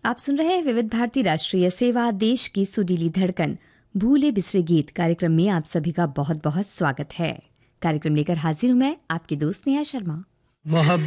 आप सुन रहे हैं विविध भारती राष्ट्रीय सेवा, देश की सुरीली धड़कन, भूले बिसरे गीत कार्यक्रम में आप सभी का बहुत बहुत स्वागत है। कार्यक्रम लेकर हाजिर हूं मैं, आपकी दोस्त नेहा शर्मा।